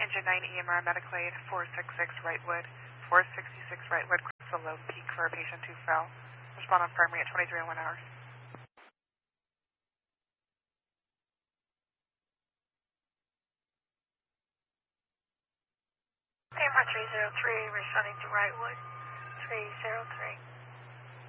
Engine 9 EMR Medical Aid 466 Wrightwood, 466 Wrightwood, Crystal Low Peak for a patient who fell. Respond on primary at 2301 hours. EMR 303, responding to Wrightwood, 303.